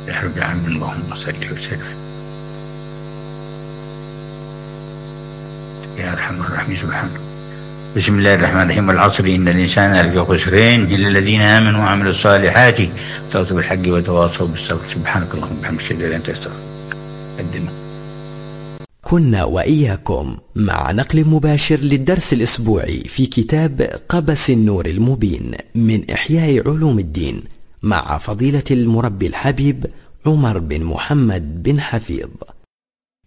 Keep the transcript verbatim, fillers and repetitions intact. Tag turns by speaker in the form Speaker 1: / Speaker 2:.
Speaker 1: يا رب العالمين. اللهم صل وسلم يا ارحم الراحمين. سبحانه. بسم الله الرحمن الرحيم. والعصر إن الإنسان لفي خسرين إلا الذين آمنوا وعملوا الصالحات تواصوا بالحق وتواصوا بالصبر. سبحانك اللهم وبحمدك لا إله إلا أنت أستغفرك.
Speaker 2: كنا وإياكم مع نقل مباشر للدرس الأسبوعي في كتاب قبس النور المبين من إحياء علوم الدين مع فضيلة المربي الحبيب عمر بن محمد بن حفيظ.